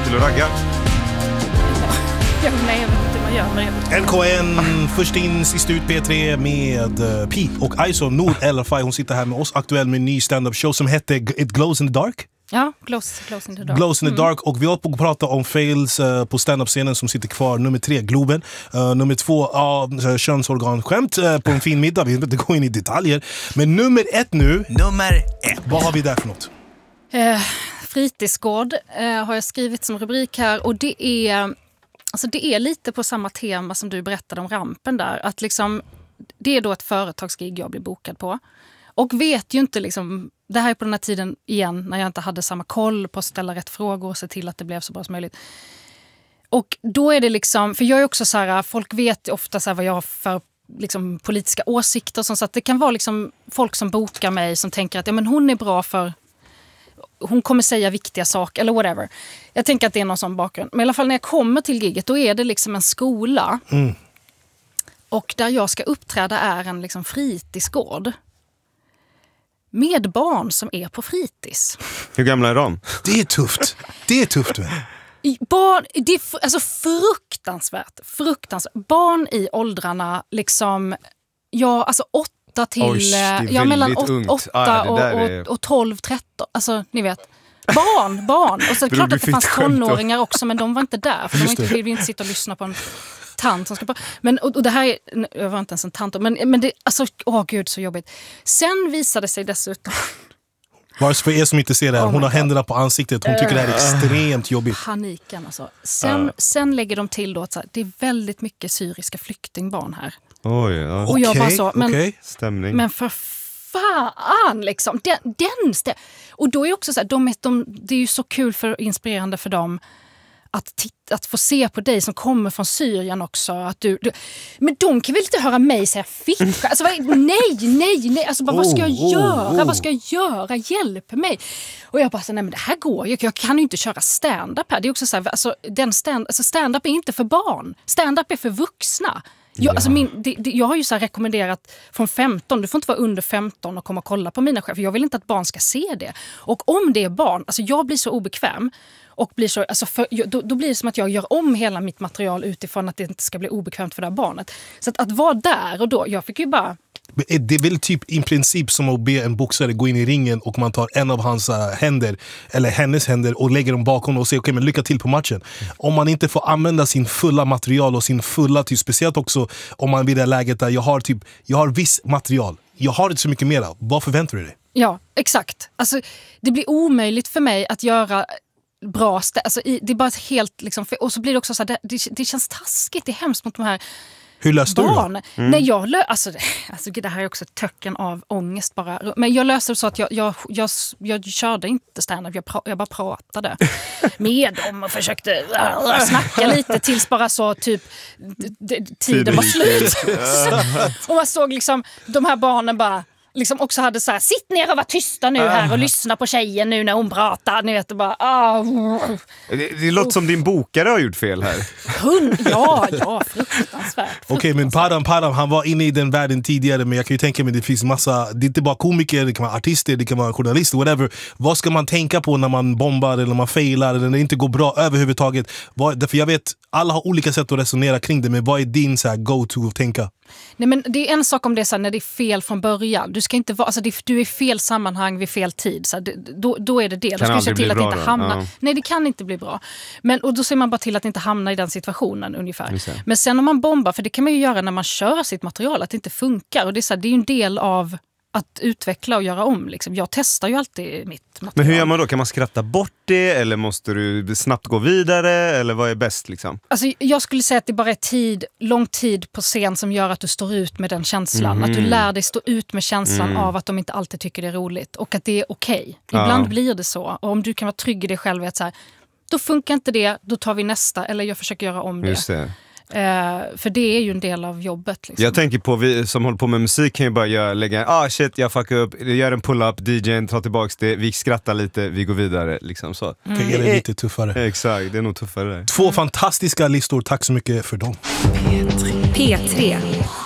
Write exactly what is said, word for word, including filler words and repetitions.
till att ragga? Ja, nej, jag vet inte vad man gör. N K N, först in, sist ut P tre med uh, Pi och Aiso. Noor El Refai, hon sitter här med oss, aktuell med en ny stand-up show som heter It Glows in the Dark. Ja, glows, glows in the dark. Glows in the dark. Och vi har på att prata om fails uh, på stand-up-scenen som sitter kvar. Nummer tre, Globen. Uh, nummer två, uh, könsorganskämt uh, på en fin middag. Vi vill inte gå in i detaljer. Men nummer ett nu. Nummer ett. Vad har vi där för något? Uh, fritidsgård uh, har jag skrivit som rubrik här. Och det är, alltså det är lite på samma tema som du berättade om rampen där. Att liksom, det är då ett företagsgig jag blir bokad på. Och vet ju inte liksom... Det här är på den här tiden igen när jag inte hade samma koll på att ställa rätt frågor och se till att det blev så bra som möjligt. Och då är det liksom, för jag är också så här, folk vet ofta så här vad jag har för liksom politiska åsikter, så att det kan vara liksom folk som bokar mig som tänker att ja, men hon är bra för, hon kommer säga viktiga saker eller whatever. Jag tänker att det är någon sån bakgrund. Men i alla fall när jag kommer till giget, då är det liksom en skola. Mm. Och där jag ska uppträda är en liksom fritidsgård. Med barn som är på fritids. Hur gamla är de? Det är tufft. Det är tufft. I barn, det är alltså fruktansvärt. Fruktansvärt. Barn i åldrarna liksom, ja, alltså åtta till... Oj, det är ja, mellan åt, ungt. åtta Ah, det och, där är... och, och tolv, tretton. Alltså, ni vet. Barn, barn. Och så är det klart att det fanns tonåringar också, men de var inte där. För de var inte, vill vi inte sitta och lyssna på en tant som ska på. Men, och, och det här är, jag var inte ens en tant, men, men det, alltså, åh gud så jobbigt. Sen visade sig dessutom... Bara för er som inte ser det här, Oh hon har God. händerna på ansiktet. Hon tycker det här är extremt jobbigt. Paniken alltså. Sen, uh. sen lägger de till då att så här, det är väldigt mycket syriska flyktingbarn här. Oj, ja. Och jag Okej, bara så, men, okej. Stämning. men för fan liksom, den, den stä- och då är också så här, de, de, det är ju så kul för inspirerande för dem att, titta, att få se på dig som kommer från Syrien också. Att du, du, men de kan väl inte höra mig säga fitta? Alltså, vad, nej, nej, nej. Alltså, bara, vad ska jag Oh, göra? oh, oh. Vad ska jag göra? Hjälp mig. Och jag bara så, nej men det här går ju. Jag kan ju inte köra stand-up här. Det är också så här, alltså, den stand, alltså, stand-up är inte för barn. Stand-up är för vuxna. Jag, Ja. alltså min, det, det, jag har ju så här rekommenderat från femton, du får inte vara under femton och komma och kolla på mina chefer. Jag vill inte att barn ska se det. Och om det är barn, alltså jag blir så obekväm och blir så, alltså för, då, då blir det som att jag gör om hela mitt material utifrån att det inte ska bli obekvämt för det här barnet. Så att, att vara där och då, jag fick ju bara... Det är väl typ i princip som att be en boxare gå in i ringen och man tar en av hans uh, händer eller hennes händer och lägger dem bakom och säger okej, men lycka till på matchen. Om man inte får använda sin fulla material och sin fulla, typ, speciellt också om man vid det läget där jag har typ, jag har viss material, jag har inte så mycket mera, vad förväntar du dig? Ja, exakt. Alltså, det blir omöjligt för mig att göra bra stä- alltså, i, det är bara helt liksom, för, och så blir det också så här, det, det, det känns taskigt, det är hemskt mot de här Hur löste barn. du det? Mm. Nej, jag lö- alltså, alltså, det här är också ett töcken av ångest bara. Men jag löste det så att jag, jag, jag, jag körde inte stand-up, jag, pra- jag bara pratade med dem och försökte äh, snacka lite tills bara så typ d- d- tiden var slut. Och man såg liksom de här barnen bara liksom också hade så här, sitt ner och var tysta nu här och lyssna på tjejen nu när hon pratar. Ni vet, det bara... Ah, det, det låter som din bokare har gjort fel här. Hund, ja, ja, fruktansvärt. Okej, okay, men Padam, Padam, han var inne i den världen tidigare, men jag kan ju tänka mig det finns massa, det är inte bara komiker, det kan vara artister, det kan vara journalister, whatever. Vad ska man tänka på när man bombar eller när man failar eller när det inte går bra överhuvudtaget? Vad, därför jag vet, alla har olika sätt att resonera kring det, men vad är din så här go-to att tänka? Nej, men det är en sak om det är så här, när det är fel från början. Du ska inte vara, alltså det, du är i fel sammanhang vid fel tid. Så här, det, då, då är det det. Då ska du se till att inte hamna. Ja. Nej, det kan inte bli bra. Men, och då ser man bara till att inte hamna i den situationen ungefär. Men sen om man bombar, för det kan man ju göra när man kör sitt material, att det inte funkar. Och det är, så här, det är ju en del av att utveckla och göra om. Liksom. Jag testar ju alltid mitt material. Men hur gör man då? Kan man skratta bort det? Eller måste du snabbt gå vidare? Eller vad är bäst? Liksom? Alltså, jag skulle säga att det bara är tid, lång tid på scen som gör att du står ut med den känslan. Mm. Att du lär dig stå ut med känslan mm. av att de inte alltid tycker det är roligt. Och att det är okej. Okay. Ibland ja. blir det så. Och om du kan vara trygg i dig själv, att så här, då funkar inte det, då tar vi nästa. Eller jag försöker göra om det. Just det. Uh, för det är ju en del av jobbet liksom. Jag tänker på, vi som håller på med musik kan ju bara göra, lägga, ah shit, jag fuckar upp, gör en pull-up, D J:n tar tillbaks det, vi skrattar lite, vi går vidare liksom så. Mm. Kan ge det lite tuffare. Exakt, det är nog tuffare där. Två fantastiska listor, tack så mycket för dem. P tre.